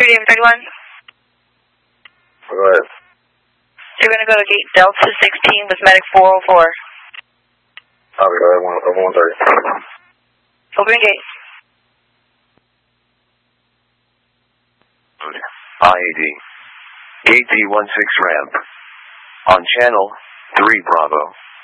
David 31. Go ahead. You're going to go to gate Delta 16 with medic 404. Copy, go ahead, 130. Open gate. IAD. Gate D16 ramp. On channel 3 Bravo.